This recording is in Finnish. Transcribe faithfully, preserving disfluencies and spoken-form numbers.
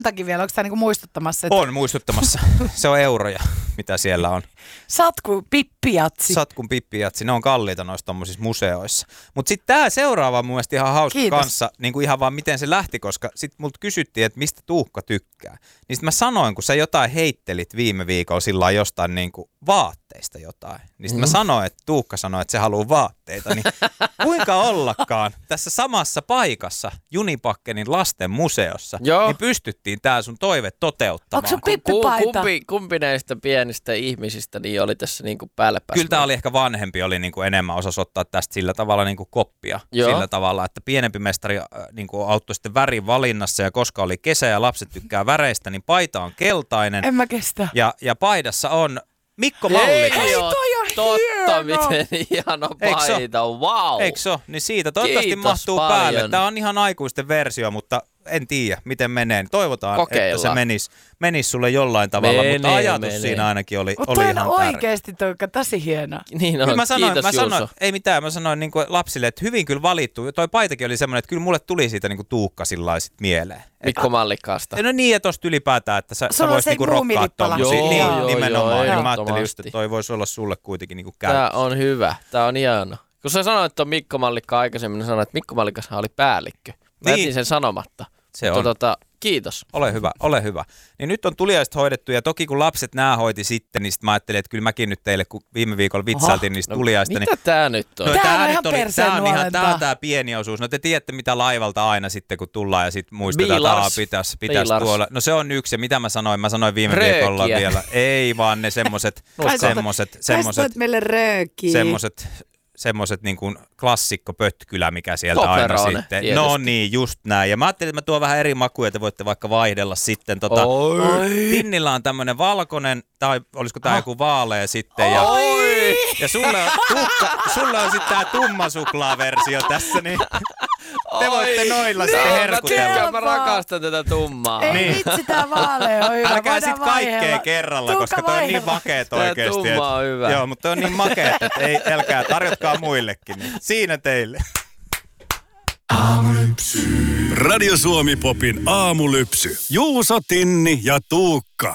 takia vielä, onko tämä niinku muistuttamassa? Että... On muistuttamassa. Se on euroja, mitä siellä on. Satku pippijatsi. Satkun pippijatsi, ne on kalliita noissa tommosissa museoissa. Mutta sitten tämä seuraava on mun mielestä ihan hauska Kiitos. kanssa, niin kuin ihan vaan miten se lähti, koska sitten multa kysyttiin, että mistä Tuukka tykkää. Niin sitten mä sanoin, kun sä jotain heittelit viime viikolla sillä lailla jostain niin kuin vaatteista jotain. Niin sitten mm. mä sanoin, että Tuukka sanoi, että se haluaa vaatteita. Niin kuinka ollakaan tässä samassa paikassa Junipakkenin lasten museossa, Joo. niin pystyttiin tää sun toive toteuttamaan. Onko sun pippipaita? Kumpi, kumpi näistä pienistä ihmisistä niin oli tässä niin kuin päälle päässä? Kyllä tämä oli ehkä vanhempi, oli niin kuin enemmän osas ottaa tästä sillä tavalla niin kuin koppia. Joo. Sillä tavalla, että pienempi mestari äh, niin kuin auttoi sitten värin valinnassa ja koska oli kesä ja lapset tykkää väreistä, niin paita on keltainen. En mä kestä. Ja, ja paidassa on Mikko Mallikas. Ei ole toi on totta, hieno. miten hieno Eikö se paita. Wow. Eikö se ole? Niin siitä toivottavasti Kiitos mahtuu paljon. päälle. Tämä on ihan aikuisten versio, mutta en tiedä, miten menee. Toivotaan, Kokeillaan. että se menisi menis sulle jollain tavalla, Menee, mutta ajatus menee. siinä ainakin oli, Mutta oli toi ihan on tärkeä. oikeesti Tuukka tosi hieno. Niin on. Kyllä mä sanoin, Kiitos, mä sanoin, Juuso. ei mitään, mä sanoin niin kuin lapsille, että hyvin kyllä valittu. Toi paitakin oli semmoinen, että kyllä mulle tuli siitä niin kuin Tuukka sillä sit mieleen. Mikko Mallikkaasta. No niin, ja tosta ylipäätään, että sä, sä Sulla on voisit se niinku rokkaa muumilippala. tommosia. Joo, Niin, joo, nimenomaan. joo, Ja mä ajattelin just, ehdottomasti. että toi voisi olla sulle kuitenkin niinku Tää käytössä. on hyvä. Tää on hieno. Kun sä sanoit, että on Mikko Mallikka aikaisemmin, niin sanoit, että Mikko Mallikashan oli päällikkö. Mä Niin. jätin sen sanomatta. Se Mutta on. Tota, kiitos. Ole hyvä, ole hyvä. Niin nyt on tuliaiset hoidettu, ja toki kun lapset nää hoiti sitten, niin sit mä ajattelin, että kyllä mäkin nyt teille, kun viime viikolla vitsailtiin niistä tuliaista, niin Mitä tää nyt on? no, Tää on tää, ihan nyt oli, perseen tää on ihan nuolentaa. tää, on tää pieni osuus. No te tiedätte, mitä laivalta aina sitten, kun tullaan ja sitten muistetaan, että Biilars. aa, pitäisi pitäis Biilars. tuolla. No se on yksi, ja mitä mä sanoin? Mä sanoin viime Röökiä. viikolla vielä. Ei vaan ne semmoset, semmoset, semmoset, meille röökiä. semmoset, semmoset niin kuin klassikko pötkylä, mikä sieltä Toblerone, aina sitten. tietysti. No niin, just näin. Ja mä ajattelin, että mä tuon vähän eri makuja, te voitte vaikka vaihdella sitten. Tota, Oi. Tinnillä on tämmönen valkoinen, tai olisiko tää joku vaalea sitten. Ja, Oi. ja sulle on, Tuukka, sulle on sitten tää tumma suklaaversio tässä, niin te voitte noilla sitten Mä herkutella. tykkään, mä rakastan tätä tummaa. Ei Niin. vitsi, tää vaalea on hyvä. Älkää Voidaan sit kaikkea vaihdella. kerralla, Tuukka, koska toi on niin vaihdella. makeet Tää oikeesti. tumma on hyvä. Joo, mutta toi on niin makeet, että ei, älkää tarjotkaa muillekin. Niin. Siinä teille. Radio Suomi Popin aamulypsy. Juuso, Tinni ja Tuukka.